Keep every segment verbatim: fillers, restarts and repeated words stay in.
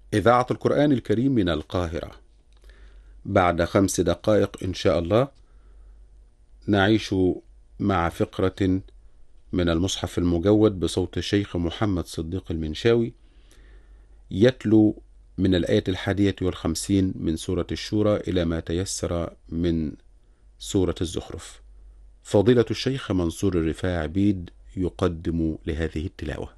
إذاعة القرآن الكريم من القاهرة. بعد خمس دقائق إن شاء الله نعيش مع فقرة من المصحف المجود بصوت الشيخ محمد صديق المنشاوي يتلو من الآية الحادية والخمسين من سورة الشورى إلى ما تيسر من سورة الزخرف. فضيلة الشيخ منصور الرفاع عبيد يقدم لهذه التلاوة.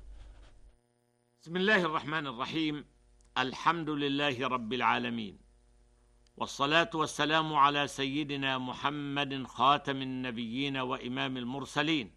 بسم الله الرحمن الرحيم. الحمد لله رب العالمين، والصلاة والسلام على سيدنا محمد خاتم النبيين وإمام المرسلين،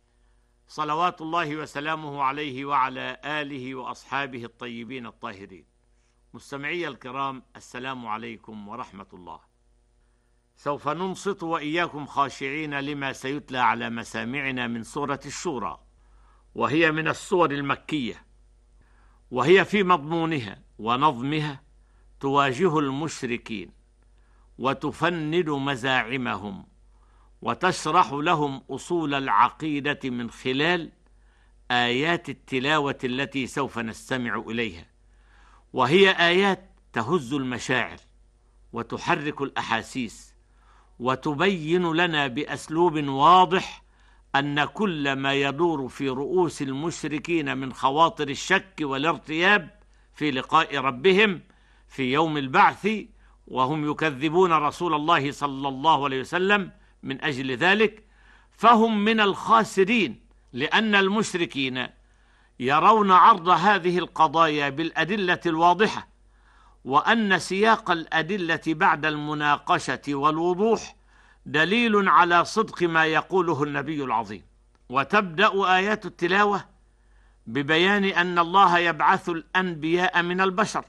صلوات الله وسلامه عليه وعلى آله وأصحابه الطيبين الطاهرين. مستمعي الكرام، السلام عليكم ورحمة الله. سوف ننصت وإياكم خاشعين لما سيتلى على مسامعنا من سورة الشورى، وهي من السور المكية، وهي في مضمونها ونظمها تواجه المشركين وتفند مزاعمهم وتشرح لهم أصول العقيدة من خلال آيات التلاوة التي سوف نستمع إليها، وهي آيات تهز المشاعر وتحرك الأحاسيس وتبين لنا بأسلوب واضح أن كل ما يدور في رؤوس المشركين من خواطر الشك والارتياب في لقاء ربهم في يوم البعث، وهم يكذبون رسول الله صلى الله عليه وسلم من أجل ذلك، فهم من الخاسرين، لأن المشركين يرون عرض هذه القضايا بالأدلة الواضحة، وأن سياق الأدلة بعد المناقشة والوضوح دليل على صدق ما يقوله النبي العظيم. وتبدأ آيات التلاوة ببيان أن الله يبعث الأنبياء من البشر،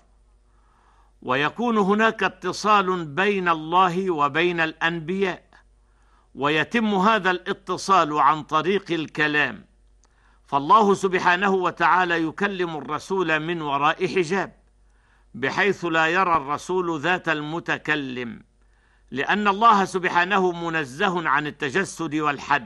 ويكون هناك اتصال بين الله وبين الأنبياء، ويتم هذا الاتصال عن طريق الكلام، فالله سبحانه وتعالى يكلم الرسول من وراء حجاب، بحيث لا يرى الرسول ذات المتكلم، لأن الله سبحانه منزه عن التجسد والحد،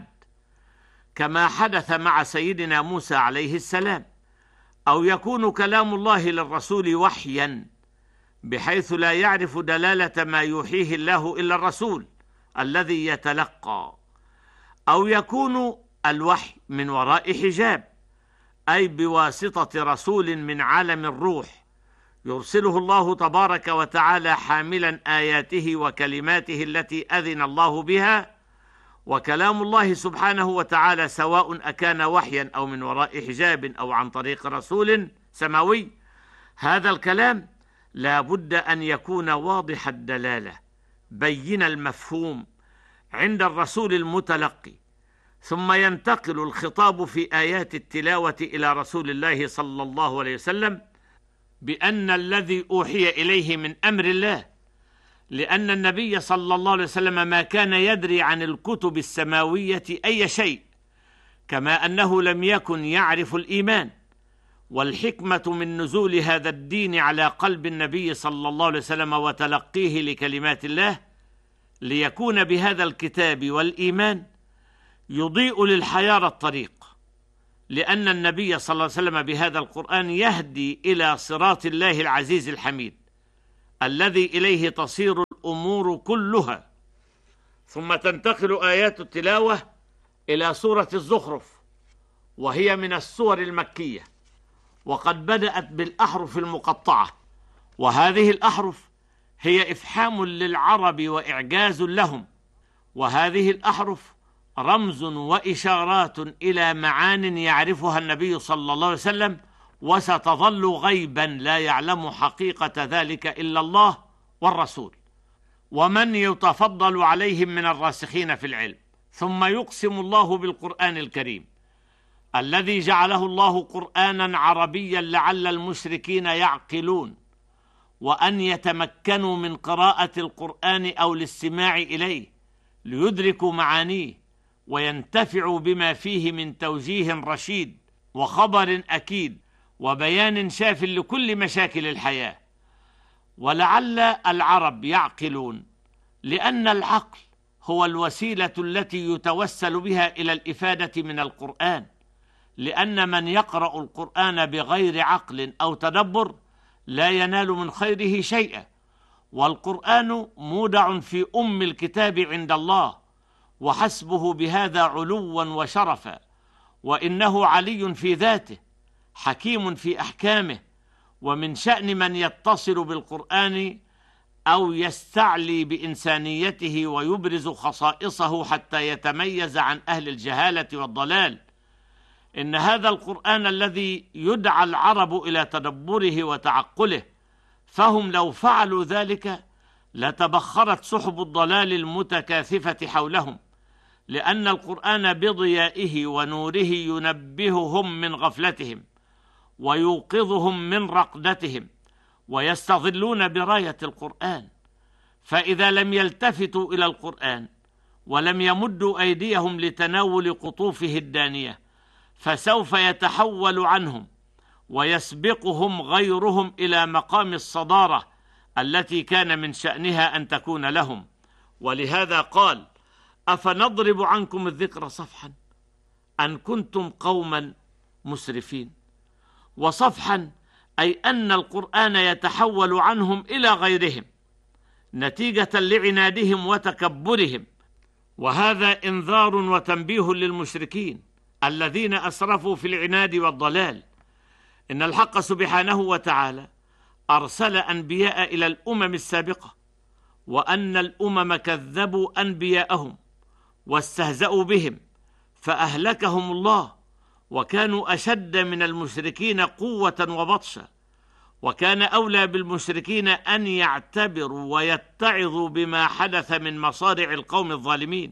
كما حدث مع سيدنا موسى عليه السلام. أو يكون كلام الله للرسول وحيا، بحيث لا يعرف دلالة ما يوحيه الله إلا الرسول الذي يتلقى. أو يكون الوحي من وراء حجاب، أي بواسطة رسول من عالم الروح يرسله الله تبارك وتعالى حاملا آياته وكلماته التي أذن الله بها. وكلام الله سبحانه وتعالى سواء أكان وحيا أو من وراء حجاب أو عن طريق رسول سماوي، هذا الكلام لا بد أن يكون واضح الدلالة بين المفهوم عند الرسول المتلقي، ثم ينتقل الخطاب في آيات التلاوة إلى رسول الله صلى الله عليه وسلم بأن الذي أوحي إليه من أمر الله، لأن النبي صلى الله عليه وسلم ما كان يدري عن الكتب السماوية أي شيء، كما أنه لم يكن يعرف الإيمان. والحكمة من نزول هذا الدين على قلب النبي صلى الله عليه وسلم وتلقيه لكلمات الله، ليكون بهذا الكتاب والإيمان يضيء للحيار الطريق، لأن النبي صلى الله عليه وسلم بهذا القرآن يهدي إلى صراط الله العزيز الحميد الذي إليه تصير الأمور كلها. ثم تنتقل آيات التلاوة إلى سورة الزخرف، وهي من السور المكية، وقد بدأت بالأحرف المقطعة، وهذه الأحرف هي إفحام للعرب وإعجاز لهم، وهذه الأحرف رمز وإشارات إلى معان يعرفها النبي صلى الله عليه وسلم، وستظل غيبا لا يعلم حقيقة ذلك إلا الله والرسول ومن يتفضل عليهم من الراسخين في العلم. ثم يقسم الله بالقرآن الكريم الذي جعله الله قرآنا عربيا لعل المشركين يعقلون وأن يتمكنوا من قراءة القرآن أو الاستماع إليه ليدركوا معانيه وينتفعوا بما فيه من توجيه رشيد وخبر أكيد وبيان شاف لكل مشاكل الحياة. ولعل العرب يعقلون لأن العقل هو الوسيلة التي يتوسل بها إلى الإفادة من القرآن، لأن من يقرأ القرآن بغير عقل أو تدبر لا ينال من خيره شيئا، والقرآن مودع في أم الكتاب عند الله، وحسبه بهذا علوا وشرفا، وإنه علي في ذاته حكيم في أحكامه. ومن شأن من يتصل بالقرآن أو يستعلي بإنسانيته ويبرز خصائصه حتى يتميز عن أهل الجهالة والضلال. إن هذا القرآن الذي يدعى العرب إلى تدبره وتعقله، فهم لو فعلوا ذلك لتبخرت سحب الضلال المتكاثفة حولهم، لأن القرآن بضيائه ونوره ينبههم من غفلتهم ويوقظهم من رقدتهم، ويستظلون براية القرآن. فإذا لم يلتفتوا إلى القرآن ولم يمدوا أيديهم لتناول قطوفه الدانية، فسوف يتحول عنهم ويسبقهم غيرهم إلى مقام الصدارة التي كان من شأنها أن تكون لهم. ولهذا قال: أفنضرب عنكم الذكر صفحا أن كنتم قوما مسرفين. وصفحا أي أن القرآن يتحول عنهم إلى غيرهم نتيجة لعنادهم وتكبرهم. وهذا إنذار وتنبيه للمشركين الذين أسرفوا في العناد والضلال. إن الحق سبحانه وتعالى أرسل أنبياء إلى الأمم السابقة، وأن الأمم كذبوا أنبياءهم واستهزأوا بهم فأهلكهم الله، وكانوا أشد من المشركين قوة وبطشا. وكان أولى بالمشركين أن يعتبروا ويتعظوا بما حدث من مصارع القوم الظالمين.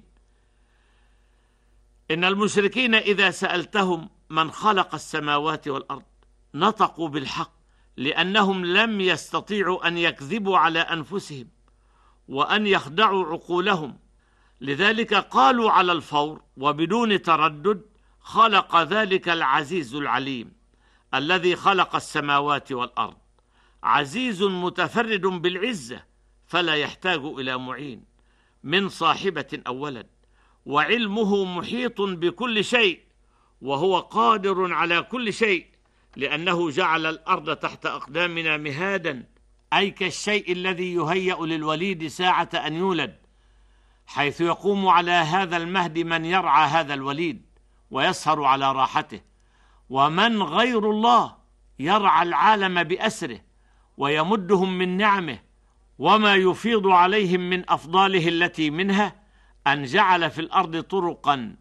إن المشركين إذا سألتهم من خلق السماوات والأرض نطقوا بالحق، لأنهم لم يستطيعوا أن يكذبوا على أنفسهم وأن يخدعوا عقولهم، لذلك قالوا على الفور وبدون تردد: خلق ذلك العزيز العليم الذي خلق السماوات والأرض. عزيز متفرد بالعزة فلا يحتاج إلى معين من صاحبة أو ولد، وعلمه محيط بكل شيء، وهو قادر على كل شيء، لأنه جعل الأرض تحت أقدامنا مهادا، أي كالشيء الذي يهيأ للوليد ساعة أن يولد، حيث يقوم على هذا المهد من يرعى هذا الوليد ويسهر على راحته، ومن غير الله يرعى العالم بأسره ويمدهم من نعمه، وما يفيض عليهم من أفضاله التي منها أن جعل في الأرض طرقا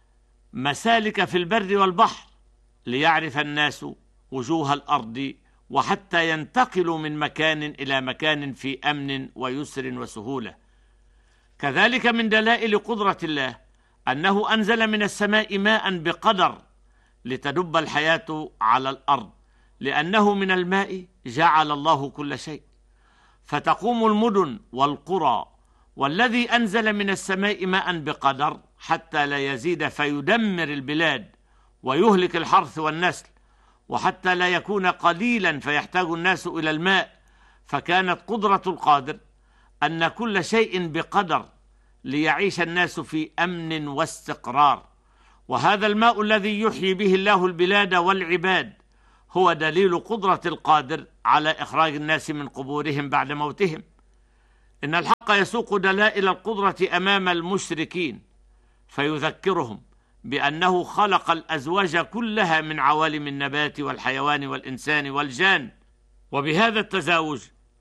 مسالك في البر والبحر ليعرف الناس وجوه الأرض، وحتى ينتقلوا من مكان إلى مكان في أمن ويسر وسهولة. كذلك من دلائل قدرة الله أنه أنزل من السماء ماء بقدر لتدب الحياة على الأرض، لأنه من الماء جعل الله كل شيء، فتقوم المدن والقرى. والذي أنزل من السماء ماء بقدر حتى لا يزيد فيدمر البلاد ويهلك الحرث والنسل، وحتى لا يكون قليلا فيحتاج الناس إلى الماء. فكانت قدرة القادر أن كل شيء بقدر ليعيش الناس في أمن واستقرار. وهذا الماء الذي يحيي به الله البلاد والعباد هو دليل قدرة القادر على إخراج الناس من قبورهم بعد موتهم. إن الحق يسوق دلائل القدرة أمام المشركين فيذكرهم بأنه خلق الأزواج كلها من عوالم النبات والحيوان والإنسان والجان، وبهذا التزاوج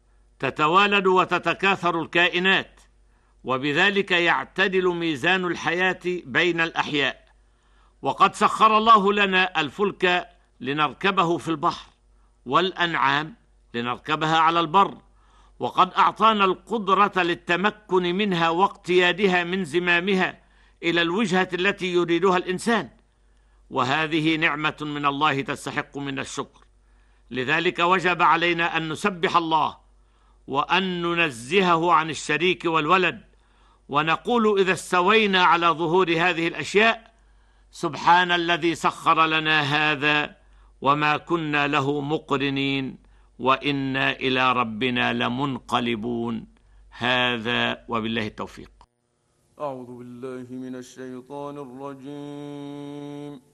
تتوالد وتتكاثر الكائنات، وبذلك يعتدل ميزان الحياة بين الأحياء. وقد سخر الله لنا الفلك لنركبه في البحر، والأنعام لنركبها على البر، وقد أعطانا القدرة للتمكن منها واقتيادها من زمامها إلى الوجهة التي يريدها الإنسان، وهذه نعمة من الله تستحق من الشكر. لذلك وجب علينا أن نسبح الله وأن ننزهه عن الشريك والولد، ونقول إذا استوينا على ظهور هذه الأشياء: سبحان الذي سخر لنا هذا وما كنا له مقرنين وإنا إلى ربنا لمنقلبون. هذا وبالله التوفيق. أعوذ بالله من الشيطان الرجيم.